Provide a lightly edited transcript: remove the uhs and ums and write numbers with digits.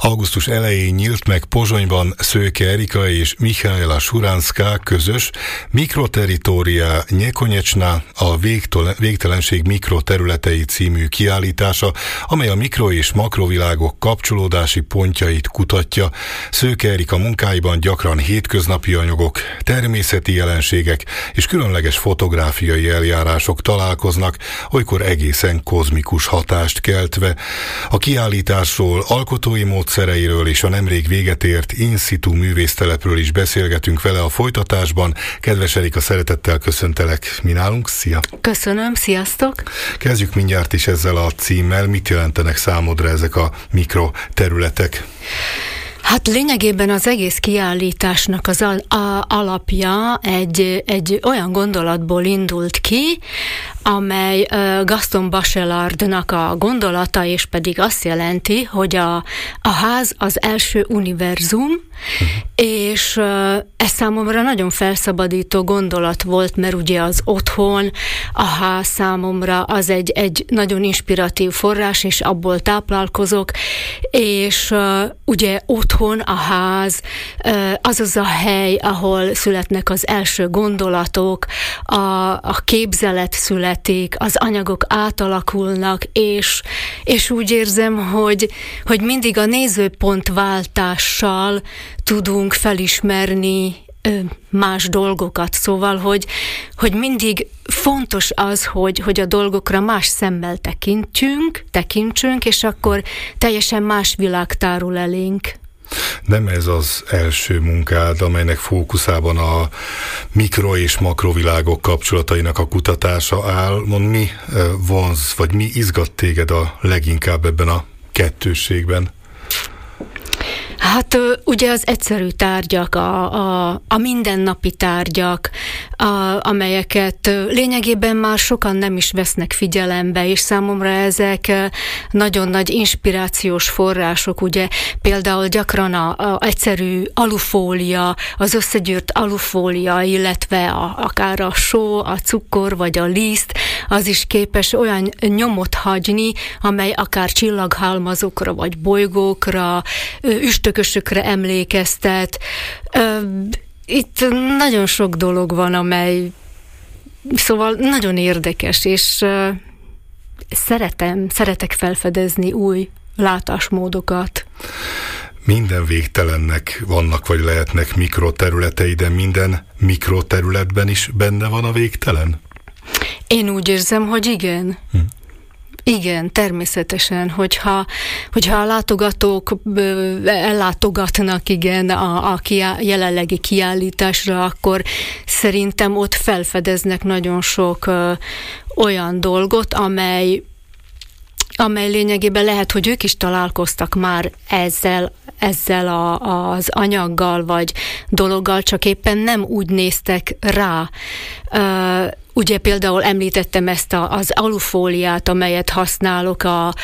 Augusztus elején nyílt meg Pozsonyban Szőke Erika és Michaela Szuránská közös Mikroterritória Nyekonyecsna, a végtelenség mikroterületei című kiállítása, amely a mikro- és makrovilágok kapcsolódási pontjait kutatja. Szőke Erika munkáiban gyakran hétköznapi anyagok, természeti jelenségek és különleges fotográfiai eljárások találkoznak, olykor egészen kozmikus hatást keltve. A kiállításról, alkotói módszereiről és a nemrég véget ért in situ művésztelepről is beszélgetünk vele a folytatásban. Kedves Erika, szeretettel köszöntelek mi nálunk. Szia! Köszönöm, sziasztok! Kezdjük mindjárt is ezzel a címmel. Mit jelentenek számodra ezek a mikroterületek? Hát lényegében az egész kiállításnak az alapja egy olyan gondolatból indult ki, amely Gaston Bachelardnak a gondolata, és pedig azt jelenti, hogy a ház az első univerzum, és ez számomra nagyon felszabadító gondolat volt, mert ugye az otthon, a ház számomra az egy nagyon inspiratív forrás, és abból táplálkozok, és ugye otthon a ház az a hely, ahol születnek az első gondolatok, a képzelet születik, az anyagok átalakulnak, és úgy érzem, hogy mindig a nézőpontváltással tudunk felismerni más dolgokat. Szóval, hogy mindig fontos az, hogy a dolgokra más szemmel tekintsünk, és akkor teljesen más világ tárul elénk. Nem ez az első munkád, amelynek fókuszában a mikro- és makrovilágok kapcsolatainak a kutatása áll. Mi vonz, vagy mi izgat téged a leginkább ebben a kettősségben? Hát ugye az egyszerű tárgyak, a mindennapi tárgyak, amelyeket lényegében már sokan nem is vesznek figyelembe, és számomra ezek nagyon nagy inspirációs források, ugye például gyakran a egyszerű alufólia, az összegyűrt alufólia, illetve akár a só, a cukor vagy a liszt, az is képes olyan nyomot hagyni, amely akár csillaghalmazokra vagy bolygókra, üstökösökre emlékeztet. Itt nagyon sok dolog van, amely szóval nagyon érdekes, és szeretek felfedezni új látásmódokat. Minden végtelennek vannak, vagy lehetnek mikroterületei, de minden mikroterületben is benne van a végtelen? Én úgy érzem, hogy igen. Igen, természetesen, hogyha a látogatók ellátogatnak a jelenlegi kiállításra, akkor szerintem ott felfedeznek nagyon sok olyan dolgot, amely lényegében lehet, hogy ők is találkoztak már ezzel az anyaggal vagy dologgal, csak éppen nem úgy néztek rá. Ugye például említettem ezt az alufóliát, amelyet használok